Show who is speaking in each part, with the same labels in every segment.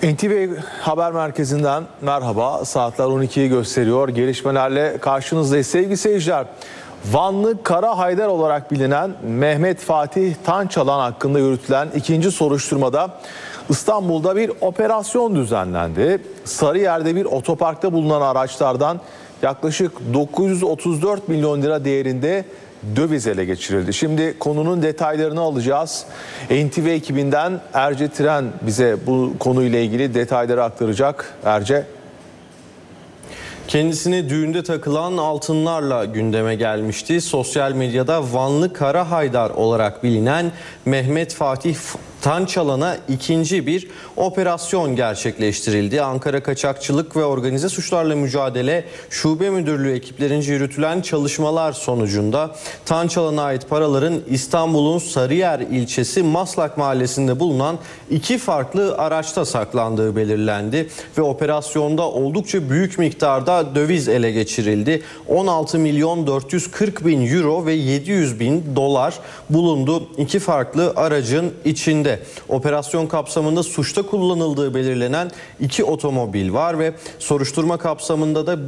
Speaker 1: NTV Haber Merkezi'nden merhaba. Saatler 12'yi gösteriyor. Gelişmelerle karşınızdayız sevgili seyirciler. Vanlı Kara Haydar olarak bilinen Mehmet Fatih Tançalan hakkında yürütülen ikinci soruşturmada İstanbul'da bir operasyon düzenlendi. Sarıyer'de bir otoparkta bulunan araçlardan yaklaşık 934 milyon lira değerinde döviz ele geçirildi. Şimdi konunun detaylarını alacağız. NTV ekibinden Erce Tren bize bu konuyla ilgili detayları aktaracak. Erce.
Speaker 2: Kendisine düğünde takılan altınlarla gündeme gelmişti. Sosyal medyada Vanlı Kara Haydar olarak bilinen Mehmet Fatih Tançalan'a ikinci bir operasyon gerçekleştirildi. Ankara Kaçakçılık ve Organize Suçlarla Mücadele Şube Müdürlüğü ekiplerince yürütülen çalışmalar sonucunda Tançalan'a ait paraların İstanbul'un Sarıyer ilçesi Maslak mahallesinde bulunan iki farklı araçta saklandığı belirlendi ve operasyonda oldukça büyük miktarda döviz ele geçirildi. 16 milyon 440 bin euro ve 700 bin dolar bulundu iki farklı aracın içinde. Operasyon kapsamında suçta kullanıldığı belirlenen iki otomobil var ve soruşturma kapsamında da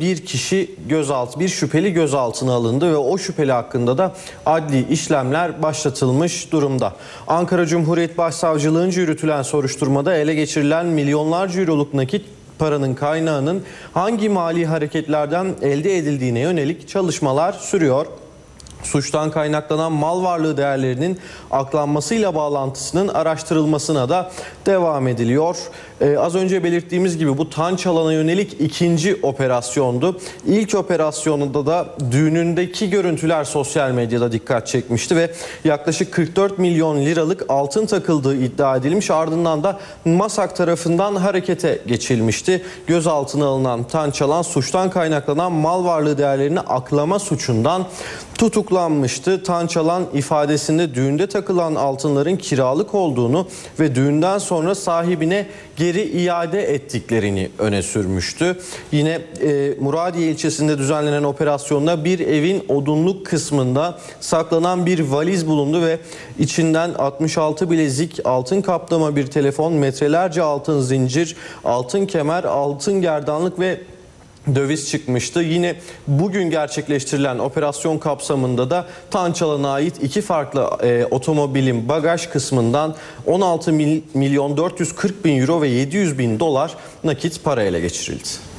Speaker 2: bir şüpheli gözaltına alındı ve o şüpheli hakkında da adli işlemler başlatılmış durumda. Ankara Cumhuriyet Başsavcılığı'nca yürütülen soruşturmada ele geçirilen milyonlarca euroluk nakit paranın kaynağının hangi mali hareketlerden elde edildiğine yönelik çalışmalar sürüyor. Suçtan kaynaklanan mal varlığı değerlerinin aklanmasıyla bağlantısının araştırılmasına da devam ediliyor. Az önce belirttiğimiz gibi bu Tançalan'a yönelik ikinci operasyondu. İlk operasyonunda da düğünündeki görüntüler sosyal medyada dikkat çekmişti ve yaklaşık 44 milyon liralık altın takıldığı iddia edilmiş. Ardından da MASAK tarafından harekete geçilmişti. Gözaltına alınan Tançalan suçtan kaynaklanan mal varlığı değerlerini aklama suçundan tutuklanmıştı. Tançalan ifadesinde düğünde takılan altınların kiralık olduğunu ve düğünden sonra sahibine geri iade ettiklerini öne sürmüştü. Yine Muradiye ilçesinde düzenlenen operasyonda bir evin odunluk kısmında saklanan bir valiz bulundu ve içinden 66 bilezik, altın kaplama bir telefon, metrelerce altın zincir, altın kemer, altın gerdanlık ve döviz çıkmıştı. Yine bugün gerçekleştirilen operasyon kapsamında da Tançalan'a ait iki farklı otomobilin bagaj kısmından 16 milyon 440 bin euro ve 700 bin dolar nakit para ele geçirildi.